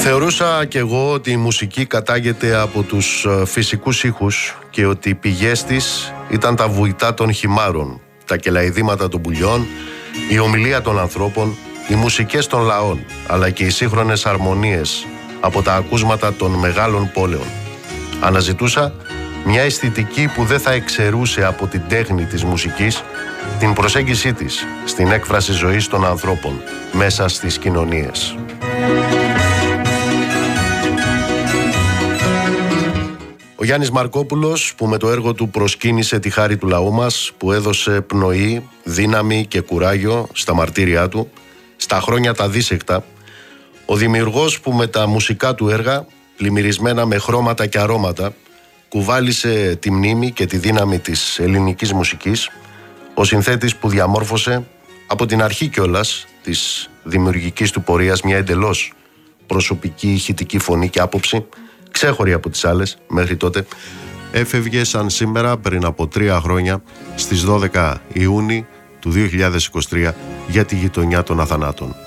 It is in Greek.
Θεωρούσα κι εγώ ότι η μουσική κατάγεται από τους φυσικούς ήχους και ότι οι πηγές της ήταν τα βουητά των χυμάρων, τα κελαηδήματα των πουλιών, η ομιλία των ανθρώπων, οι μουσικές των λαών, αλλά και οι σύγχρονες αρμονίες από τα ακούσματα των μεγάλων πόλεων. Αναζητούσα μια αισθητική που δεν θα εξαιρούσε από την τέχνη της μουσικής την προσέγγιση της στην έκφραση ζωής των ανθρώπων μέσα στις κοινωνίες. Ο Γιάννης Μαρκόπουλος, που με το έργο του προσκύνησε τη χάρη του λαού μας, που έδωσε πνοή, δύναμη και κουράγιο στα μαρτύρια του, στα χρόνια τα δίσεκτα, ο δημιουργός που με τα μουσικά του έργα, πλημμυρισμένα με χρώματα και αρώματα, κουβάλισε τη μνήμη και τη δύναμη της ελληνικής μουσικής, ο συνθέτης που διαμόρφωσε από την αρχή κιόλας της δημιουργικής του πορείας μια εντελώς προσωπική ηχητική φωνή και άποψη, ξέχωρη από τις άλλες μέχρι τότε, έφευγε σαν σήμερα πριν από 3 χρόνια στις 12 Ιούνιου του 2023 για τη γειτονιά των Αθανάτων.